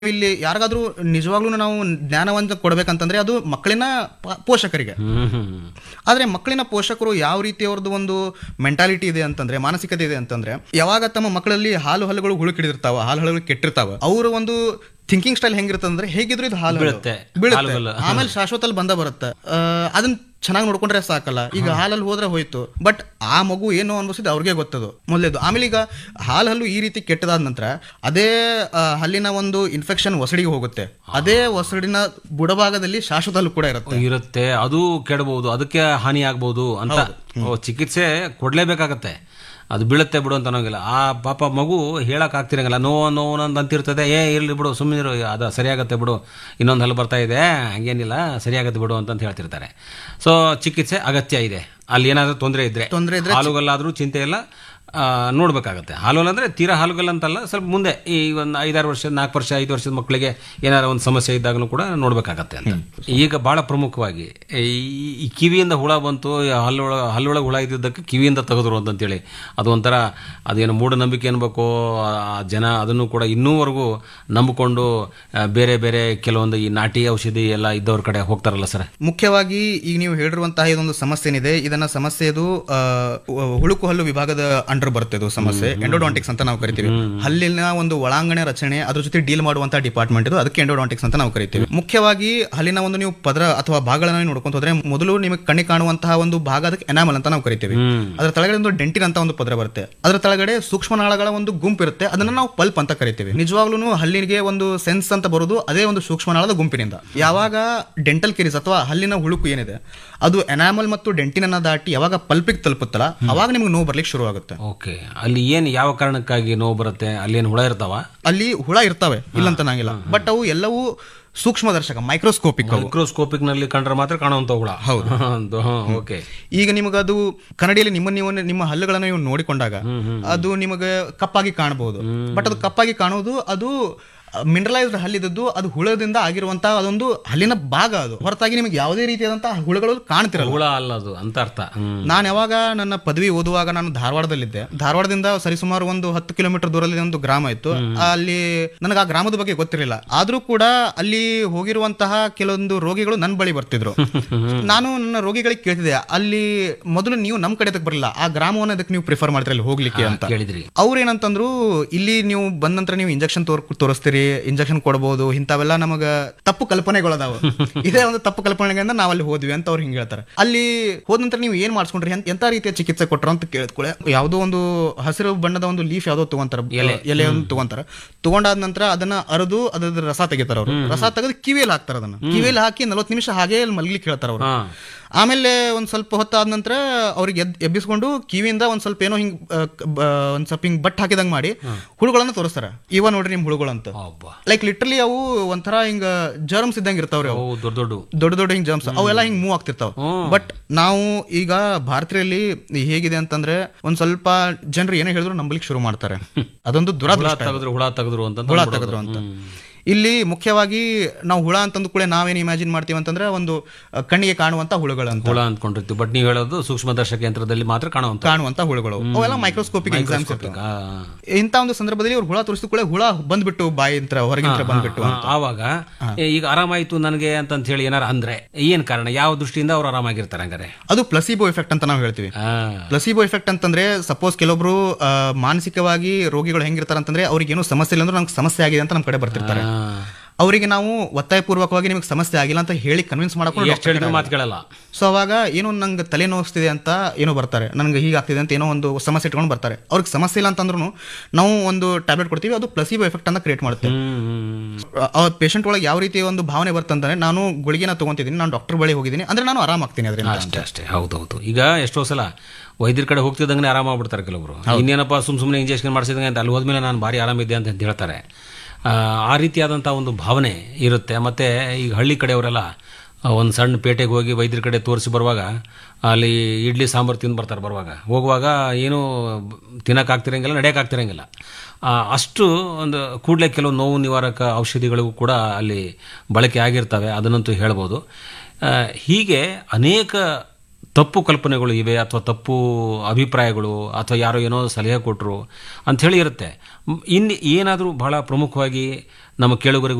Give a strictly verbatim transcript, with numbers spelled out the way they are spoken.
ಇಲ್ಲಿ ಯಾರಿಗಾದ್ರೂ ನಿಜವಾಗ್ಲೂ ನಾವು ಜ್ಞಾನವಂತ ಕೊಡ್ಬೇಕಂತಂದ್ರೆ ಅದು ಮಕ್ಕಳಿನ ಪ- ಪೋಷಕರಿಗೆ. ಆದ್ರೆ ಮಕ್ಕಳಿನ ಪೋಷಕರು ಯಾವ ರೀತಿ ಅವ್ರದ್ದು ಒಂದು ಮೆಂಟಾಲಿಟಿ ಇದೆ ಅಂತಂದ್ರೆ, ಮಾನಸಿಕತೆ ಇದೆ ಅಂತಂದ್ರೆ, ಯಾವಾಗ ತಮ್ಮ ಮಕ್ಕಳಲ್ಲಿ ಹಾಲು ಹಲ್ಲುಗಳು ಹುಳುಕಿಡಿರ್ತಾವ, ಹಾಲು ಹಲ್ಲುಗಳು ಕೆಟ್ಟಿರ್ತಾವ, ಅವರ ಒಂದು ಥಿಂಕಿಂಗ್ ಸ್ಟೈಲ್ ಹೆಂಗಿರುತ್ತಂದ್ರೆ ಹೇಗಿದ್ರು ಇದು ಹಾಲು ಬೀಳುತ್ತೆ, ಬೀಳುತ್ತೆ, ಆಮೇಲೆ ಶಾಶ್ವತಲ್ಲಿ ಬಂದ ಬರುತ್ತೆ. ಆ, ಅದನ್ನ ಚೆನ್ನಾಗಿ ನೋಡ್ಕೊಂಡ್ರೆ ಸಾಕಲ್ಲ. ಈಗ ಹಾಲಲ್ಲಿ ಹೋದ್ರೆ ಹೋಯ್ತು, ಬಟ್ ಆ ಮಗು ಏನು ಅನ್ಭವಿಸಿದ್ ಅವ್ರಿಗೆ ಗೊತ್ತದು ಮೊದಲೇದು. ಆಮೇಲೆ ಈಗ ಹಾಲು ಹಲ್ಲು ಈ ರೀತಿ ಕೆಟ್ಟದಾದ ನಂತರ ಅದೇ ಆ, ಹಲ್ಲಿನ ಒಂದು ಇನ್ಫೆಕ್ಷನ್ ಒಸಡಿಗೆ ಹೋಗುತ್ತೆ. ಅದೇ ಒಸಡಿನ ಬುಡಭಾಗದಲ್ಲಿ ಶಾಶ್ವತ ಹಲ್ಲು ಕೂಡ ಇರುತ್ತೆ ಇರುತ್ತೆ ಅದು ಕೆಡಬಹುದು, ಅದಕ್ಕೆ ಹಾನಿ ಆಗ್ಬಹುದು ಅಂತ ಓ, ಚಿಕಿತ್ಸೆ ಕೊಡ್ಲೇಬೇಕಾಗತ್ತೆ. ಅದು ಬೀಳುತ್ತೆ ಬಿಡು ಅಂತ ಅನ್ನೋಂಗಿಲ್ಲ. ಆ ಪಾಪ ಮಗು ಹೇಳಕ್ ಆಗ್ತಿರಂಗಿಲ್ಲ, ನೋವು ನೋವು ಅಂತ ಅಂತಿರ್ತದೆ. ಏ ಇರ್ಲಿ ಬಿಡು, ಸುಮ್ಮನೆ ಅದು ಸರಿಯಾಗತ್ತೆ ಬಿಡು, ಇನ್ನೊಂದು ಹಲ್ಲು ಬರ್ತಾ ಇದೆ, ಹಂಗೇನಿಲ್ಲ, ಸರಿಯಾಗತ್ತೆ ಬಿಡು ಅಂತ ಹೇಳ್ತಿರ್ತಾರೆ. ಸೊ ಚಿಕಿತ್ಸೆ ಅಗತ್ಯ ಇದೆ. ಅಲ್ಲಿ ಏನಾದ್ರೂ ತೊಂದರೆ ಇದ್ರೆ ತೊಂದರೆ ಇದ್ರೆ ಹಾಲುಗಲ್ಲಾದ್ರೂ ಚಿಂತೆ ಇಲ್ಲ, ಆ, ನೋಡ್ಬೇಕಾಗತ್ತೆ. ಹಾಲುಗಲ್ ಅಂದ್ರೆ ತೀರಾ ಹಾಲುಗಲ್ ಅಂತಲ್ಲ, ಸ್ವಲ್ಪ ಮುಂದೆ ಈ ಒಂದು ಐದಾರು ವರ್ಷ, ನಾಲ್ಕು ವರ್ಷ, ಐದು ವರ್ಷದ ಮಕ್ಕಳಿಗೆ ಏನಾರ ಒಂದು ಸಮಸ್ಯೆ ಇದ್ದಾಗಲೂ ಕೂಡ ನೋಡ್ಬೇಕಾಗತ್ತೆ ಅಂತ. ಈಗ ಬಹಳ ಪ್ರಮುಖವಾಗಿ ಈ ಈ ಕಿವಿಯಿಂದ ಹುಳ ಬಂತು, ಹಲ್ಲೊಳ ಹಲ್ಲೊಳಗೆ ಹುಳ ಇದ್ದಿದ್ದಕ್ಕೆ ಕಿವಿಯಿಂದ ತೆಗೆದ್ರು ಅಂತಂತೇಳಿ ಅದು ಒಂಥರ ಅದೇನು ಮೂಢನಂಬಿಕೆ ಅನ್ಬೇಕು. ಆ ಜನ ಅದನ್ನು ಕೂಡ ಇನ್ನೂವರೆಗೂ ನಂಬಿಕೊಂಡು ಆ, ಬೇರೆ ಬೇರೆ ಕೆಲವೊಂದು ಈ ನಾಟಿ ಔಷಧಿ ಎಲ್ಲ ಇದ್ದವ್ರ ಕಡೆ ಹೋಗ್ತಾರಲ್ಲ ಸರ್. ಮುಖ್ಯವಾಗಿ ಈಗ ನೀವು ಹೇಳಿರುವಂತಹ ಇದೊಂದು ಸಮಸ್ಯೆ ಏನಿದೆ, ಇದನ್ನ ಸಮಸ್ಯೆ ಇದು ಆ, ಹುಳುಕು ಹಲ್ಲು ವಿಭಾಗದ ಅಂಡರ್ ಬರುತ್ತೆ. ಇದು ಸಮಸ್ಯೆ ಎಂಡೋಡಾಂಟಿಕ್ಸ್ ಅಂತ ನಾವು ಕರಿತೀವಿ. ಹಲ್ಲಿನ ಒಂದು ಒಳಾಂಗಣ ರಚನೆ ಅದ್ರ ಜೊತೆ ಡೀಲ್ ಮಾಡುವಂತಹ ಡಿಪಾರ್ಟ್ಮೆಂಟ್ ಇದು, ಅದಕ್ಕೆ ಎಂಡೋಡಾಂಟಿಕ್ಸ್ ಅಂತ ನಾವು ಕರಿತೀವಿ. ಮುಖ್ಯವಾಗಿ ಹಲ್ಲಿನ ಒಂದು ನೀವು ಪದರ ಅಥವಾ ಭಾಗಗಳನ್ನ ನೋಡ್ಕೊಂತ ಹೋದ್ರೆ ಮೊದಲು ನಿಮಗೆ ಕಣ್ಣಿಗೆ ಕಾಣುವಂತಹ ಒಂದು ಭಾಗ ಅದಕ್ಕೆ ಎನಾಮಲ್ ಅಂತ ನಾವು ಕರಿತೀವಿ. ಅದರ ತಳಗಡೆ ಒಂದು ಡೆಂಟಿನ್ ಅಂತ ಒಂದು ಪದರ ಬರುತ್ತೆ. ಅದರ ತಳಗಡೆ ಸೂಕ್ಷ್ಮನಾಳಗಳ ಒಂದು ಗುಂಪು ಇರುತ್ತೆ, ಅದನ್ನ ನಾವು ಪಲ್ಪ್ ಅಂತ ಕರಿತೀವಿ. ನಿಜವಾಗ್ಲೂ ಹಲ್ಲಿಗೆ ಒಂದು ಸೆನ್ಸ್ ಅಂತ ಬರೋದು ಅದೇ ಒಂದು ಸೂಕ್ಷ್ಮನಾಳದ ಗುಂಪಿನಿಂದ. ಯಾವಾಗ ಡೆಂಟಲ್ ಕೆರಿಸ್ ಅಥವಾ ಹಲ್ಲಿನ ಹುಳುಕು ಏನಿದೆ ಅದು ಎನಾಮಲ್ ಮತ್ತು ಡೆಂಟಿನ್ ಅನ್ನ ದಾಟಿ ಯಾವಾಗ ಪಲ್ಪಿಗೆ ತಲುಪುತ್ತಲ್ಲ, ಅವಾಗ ನಿಮ್ಗೆ ನೋವು ಬರ್ಲಿಕ್ಕೆ ಶುರು ಆಗುತ್ತೆ. ಓಕೆ, ಅಲ್ಲಿ ಏನ್ ಯಾವ ಕಾರಣಕ್ಕಾಗಿ ನೋವು ಬರುತ್ತೆ? ಅಲ್ಲಿ ಏನು ಹುಳ ಇರ್ತಾವ? ಅಲ್ಲಿ ಹುಳ ಇರ್ತಾವೆ, ಇಲ್ಲಂತ ನಂಗಿಲ್ಲ, ಬಟ್ ಅವು ಎಲ್ಲವೂ ಸೂಕ್ಷ್ಮದರ್ಶಕ, ಮೈಕ್ರೋಸ್ಕೋಪಿಕ್. ಮೈಕ್ರೋಸ್ಕೋಪಿಕ್ ನಲ್ಲಿ ಕಂಡ್ರೆ ಮಾತ್ರ ಕಾಣುವಂತ ಹುಳ. ಹೌದು. ಓಕೆ, ಈಗ ನಿಮಗದು ಕನ್ನಡಿಯಲ್ಲಿ ನಿಮ್ಮ ನೀವು ನಿಮ್ಮ ಹಲ್ಲುಗಳನ್ನು ನೀವು ನೋಡಿಕೊಂಡಾಗ ಅದು ನಿಮಗೆ ಕಪ್ಪಾಗಿ ಕಾಣಬಹುದು, ಬಟ್ ಅದು ಕಪ್ಪಾಗಿ ಕಾಣುವುದು ಅದು ಮಿನರಲೈಸ್ಡ್ ಹಲ್ಲಿದ್ದು, ಅದು ಹುಳದಿಂದ ಆಗಿರುವಂತಹ ಅದೊಂದು ಹಲ್ಲಿನ ಭಾಗ. ಅದು ಹೊರತಾಗಿ ನಿಮಗೆ ಯಾವುದೇ ರೀತಿಯಾದಂತಹ ಹುಳುಗಳು ಕಾಣ್ತಿರಲ್ಲ. ಹುಳ ಅಲ್ಲ ಅದು ಅಂತ ಅರ್ಥ. ನಾನು ಯಾವಾಗ ನನ್ನ ಪದವಿ ಓದುವಾಗ ನಾನು ಧಾರವಾಡದಲ್ಲಿದ್ದೆ. ಧಾರವಾಡದಿಂದ ಸರಿಸುಮಾರು ಒಂದು ಹತ್ತು ಕಿಲೋಮೀಟರ್ ದೂರದಲ್ಲಿ ಒಂದು ಗ್ರಾಮ ಇತ್ತು. ಅಲ್ಲಿ ನನಗೆ ಆ ಗ್ರಾಮದ ಬಗ್ಗೆ ಗೊತ್ತಿರಲಿಲ್ಲ. ಆದ್ರೂ ಕೂಡ ಅಲ್ಲಿ ಹೋಗಿರುವಂತಹ ಕೆಲವೊಂದು ರೋಗಿಗಳು ನನ್ನ ಬಳಿ ಬರ್ತಿದ್ರು. ನಾನು ನನ್ನ ರೋಗಿಗಳಿಗೆ ಕೇಳ್ತಿದ್ದೆ, ಅಲ್ಲಿ ಮೊದಲು ನೀವು ನಮ್ಮ ಕಡೆ ಅದಕ್ಕೆ ಬರಲಿಲ್ಲ, ಆ ಗ್ರಾಮವನ್ನು ಅದಕ್ಕೆ ನೀವು ಪ್ರಿಫರ್ ಮಾಡ್ತೀರಿ ಅಲ್ಲಿ ಹೋಗ್ಲಿಕ್ಕೆ ಅಂತ ಕೇಳಿದ್ರಿ. ಅವ್ರು ಏನಂತಂದ್ರು, ಇಲ್ಲಿ ನೀವು ಬಂದ ನಂತರ ನೀವು ಇಂಜೆಕ್ಷನ್ ತೋರ್ ತೋರಿಸ್ತೀರಿ, ಇಂಜೆಕ್ಷನ್ ಕೊಡಬಹುದು, ಇಂಥವೆಲ್ಲ ನಮಗ ತಪ್ಪು ಕಲ್ಪನೆಗಳದಾವ. ಇದೇ ಒಂದು ತಪ್ಪು ಕಲ್ಪನೆಗಳಿಂದ ನಾವು ಅಲ್ಲಿ ಹೋದ್ವಿ ಅಂತ ಅವ್ರು ಹಿಂಗೆ ಹೇಳ್ತಾರೆ. ಅಲ್ಲಿ ಹೋದ ನಂತರ ನೀವು ಏನ್ ಮಾಡಿಸ್ಕೊಂಡ್ರಿ, ಎಂತ ರೀತಿಯ ಚಿಕಿತ್ಸೆ ಕೊಟ್ಟರು ಅಂತ ಕೇಳಿದ್ಕೊಳ್ಳೆ, ಯಾವುದೋ ಒಂದು ಹಸಿರು ಬಣ್ಣದ ಒಂದು ಲೀಫ್ ಯಾವುದೋ ತಗೊಂತಾರ, ಎಲೆಯನ್ನು ತಗೊಂತಾರ. ತಗೊಂಡಾದ ನಂತರ ಅದನ್ನ ಅರದು ಅದ್ರ ರಸ ತೆಗಿತಾರ. ಅವರು ರಸ ತೆಗೆದು ಕಿವಿಯಲ್ಲಿ ಹಾಕ್ತಾರ. ಅದನ್ನ ಕಿವಿಯಲ್ಲಿ ಹಾಕಿ ನಲವತ್ತು ನಿಮಿಷ ಹಾಗೆ ಮಲ್ಗ್ಲಿಕ್ಕೆ ಹೇಳ್ತಾರ ಅವರು. ಆಮೇಲೆ ಒಂದ್ ಸ್ವಲ್ಪ ಹೊತ್ತಾದ ನಂತರ ಅವ್ರಿಗೆ ಎದ್ ಎಬ್ಬಿಸ್ಕೊಂಡು ಕಿವಿಯಿಂದ ಒಂದ್ ಸ್ವಲ್ಪ ಏನೋ ಹಿಂಗ್ ಒಂದ್ ಸ್ವಲ್ಪ ಹಿಂಗ್ ಬಟ್ ಹಾಕಿದಂಗ್ ಮಾಡಿ ಹುಳುಗಳನ್ನ ತೋರಿಸ್ತಾರ. ಇವ ನೋಡ್ರಿ ನಿಮ್ ಹುಳುಗಳು ಅಂತ. ಲೈಕ್ ಲಿಟ್ರಲಿ ಅವು ಒಂಥರ ಹಿಂಗ ಜರ್ಮ್ಸ್ ಇದ್ದಂಗ ಇರ್ತಾವ್ರಿ. ಅವು ದೊಡ್ಡ ದೊಡ್ಡ ದೊಡ್ಡ ದೊಡ್ಡ ಹಿಂಗ್ ಜರ್ಮ್ಸ್ ಅವೆಲ್ಲ ಹಿಂಗ್ ಮೂವ್ ಆಗ್ತಿರ್ತಾವ. ಬಟ್ ನಾವು ಈಗ ಭಾರತೀಯಲ್ಲಿ ಹೇಗಿದೆ ಅಂತಂದ್ರೆ ಒಂದ್ ಸ್ವಲ್ಪ ಜನರು ಏನೇ ಹೇಳಿದ್ರು ನಂಬಲಿಕ್ಕೆ ಶುರು ಮಾಡ್ತಾರೆ. ಅದೊಂದು ದುರಾದೃಷ್ಟ. ಹುಳ ತೆಗೆದ್ರು ಅಂತ ಹುಳ ತೆಗೆದ್ರು ಅಂತ. ಇಲ್ಲಿ ಮುಖ್ಯವಾಗಿ ನಾವು ಹುಳ ಅಂತಂದು ಕೂಡ ನಾವೇನು ಇಮ್ಯಾಜಿನ್ ಮಾಡ್ತೀವಿ ಅಂತಂದ್ರೆ ಒಂದು ಕಣ್ಣಿಗೆ ಕಾಣುವಂತ ಹುಳುಗಳಂತ ಹುಳ ಅಂದ್ಕೊಂಡಿರ್ತೀವಿ. ಬಟ್ ನೀವು ಹೇಳೋದು ಸೂಕ್ಷ್ಮದರ್ಶಕ ಯಂತ್ರದಲ್ಲಿ ಮಾತ್ರ ಕಾಣುವಂತ ಕಾಣುವಂತ ಹುಳುಗಳು. ಅವೆಲ್ಲ ಮೈಕ್ರೋಸ್ಕೋಪಿಕ್ ಎಕ್ಸಾಮ್ಸ್ ಇರ್ತವೆ. ಇಂಥ ಒಂದು ಸಂದರ್ಭದಲ್ಲಿ ಅವ್ರು ಹುಳ ತೋರಿಸಿದ ಕೂಡ ಹುಳ ಬಂದ್ಬಿಟ್ಟು ಬಾಯಿ ಅಂತ ಹೊರಗಿಂತ ಬಂದ್ಬಿಟ್ಟು ಆವಾಗ ಈಗ ಆರಾಮಾಯ್ತು ನನಗೆ ಅಂತ ಹೇಳಿ ಏನಾರ ಅಂದ್ರೆ ಏನ್ ಕಾರಣ, ಯಾವ ದೃಷ್ಟಿಯಿಂದ ಅವ್ರು ಆರಾಮಾಗಿರ್ತಾರೆ? ಹಂಗಾರೆ ಅದು ಪ್ಲಸಿಬೋ ಎಫೆಕ್ಟ್ ಅಂತ ನಾವು ಹೇಳ್ತೀವಿ. ಪ್ಲಸಿಬೋ ಎಫೆಕ್ಟ್ ಅಂತಂದ್ರೆ ಸಪೋಸ್ ಕೆಲವೊಬ್ರು ಮಾನಸಿಕವಾಗಿ ರೋಗಿಗಳು ಹೆಂಗಿರ್ತಾರೆ ಅಂತಂದ್ರೆ ಅವ್ರಿಗೆ ಏನೋ ಸಮಸ್ಯೆ ಇಲ್ಲ ಅಂದ್ರೆ ನಮ್ಗೆ ಸಮಸ್ಯೆ ಆಗಿದೆ ಅಂತ ನಮ್ ಕಡೆ ಬರ್ತಿರ್ತಾರೆ. ಅವರಿಗೆ ನಾವು ಒತ್ತಾಯಪೂರ್ವಕವಾಗಿ ನಿಮಗೆ ಸಮಸ್ಯೆ ಆಗಿಲ್ಲ ಅಂತ ಹೇಳಿ ಕನ್ವಿನ್ಸ್ ಮಾಡಕೊಂಡು ಮಾತುಗಳಲ್ಲ. ಸೊ ಅವಾಗ ಏನೋ ನಂಗೆ ತಲೆ ನೋವಿಸ್ತಿದೆ ಅಂತ ಏನೋ ಬರ್ತಾರೆ, ನನಗೆ ಹೀಗಾಗ್ತಿದೆ ಅಂತ ಏನೋ ಒಂದು ಸಮಸ್ಯೆ ಇಟ್ಕೊಂಡು ಬರ್ತಾರೆ. ಅವ್ರಿಗೆ ಸಮಸ್ಯೆ ಇಲ್ಲ ಅಂತಂದ್ರೂ ನಾವು ಒಂದು ಟ್ಯಾಬ್ಲೆಟ್ ಕೊಡ್ತೀವಿ, ಅದು ಪ್ಲಸಿಬೋ ಎಫೆಕ್ಟ್ ಅಂತ ಕ್ರಿಯೇಟ್ ಮಾಡುತ್ತೆ. ಆ ಪೇಷಂಟ್ ಒಳಗೆ ಯಾವ ರೀತಿ ಒಂದು ಭಾವನೆ ಬರ್ತಂದ್ರೆ, ನಾನು ಗುಳಿಗೆನ ತಗೊಂತಿದ್ದೀನಿ, ನಾನು ಡಾಕ್ಟರ್ ಬಳಿ ಹೋಗಿದ್ದೀನಿ ಅಂದ್ರೆ ನಾನು ಆರಾಮಾಗ್ತೀನಿ ಅದರಿಂದ. ಅಷ್ಟೇ ಅಷ್ಟೇ. ಹೌದೌದು. ಈಗ ಎಷ್ಟೋ ಸಲ ವೈದ್ಯರ ಕಡೆ ಹೋಗ್ತಿದ್ದಂಗೆ ಆರಾಮಾಗ್ಬಿಡ್ತಾರೆ ಕೆಲವರು. ಇನ್ನೇನಪ್ಪ ಸುಮ್ ಸುಮ್ಮನೆ ಇಂಜೆಕ್ಷನ್ ಮಾಡಿಸಿದಂಗೆ ಅಂತ ಅಲ್ಲಿ ಹೋದ್ಮೇಲೆ ನಾನು ಭಾರಿ ಆರಾಮಿದ್ದೆ ಅಂತ ಹೇಳ್ತಾರೆ. ಆ ರೀತಿಯಾದಂಥ ಒಂದು ಭಾವನೆ ಇರುತ್ತೆ. ಮತ್ತು ಈಗ ಹಳ್ಳಿ ಕಡೆಯವರೆಲ್ಲ ಒಂದು ಸಣ್ಣ ಪೇಟೆಗೆ ಹೋಗಿ ವೈದ್ಯರ ಕಡೆ ತೋರಿಸಿ ಬರುವಾಗ ಅಲ್ಲಿ ಇಡ್ಲಿ ಸಾಂಬಾರು ತಿಂದು ಬರ್ತಾರೆ. ಬರುವಾಗ ಹೋಗುವಾಗ ಏನೂ ತಿನ್ನೋಕ್ಕಾಗ್ತಿರಂಗಿಲ್ಲ, ನಡೆಯೋಕ್ಕಾಗ್ತಿರಂಗಿಲ್ಲ. ಅಷ್ಟು ಒಂದು ಕೂಡಲೇ ಕೆಲವು ನೋವು ನಿವಾರಕ ಔಷಧಿಗಳಿಗೂ ಕೂಡ ಅಲ್ಲಿ ಬಳಕೆ ಆಗಿರ್ತವೆ, ಅದನ್ನಂತೂ ಹೇಳ್ಬೋದು. ಹೀಗೆ ಅನೇಕ ತಪ್ಪು ಕಲ್ಪನೆಗಳು ಇವೆ ಅಥವಾ ತಪ್ಪು ಅಭಿಪ್ರಾಯಗಳು ಅಥವಾ ಯಾರೋ ಏನೋ ಸಲಹೆ ಕೊಟ್ಟರು ಅಂಥೇಳಿ ಇರುತ್ತೆ. ಇನ್ನು ಏನಾದರೂ ಬಹಳ ಪ್ರಮುಖವಾಗಿ ನಮ್ಮ ಕೇಳುಗರಿಗೆ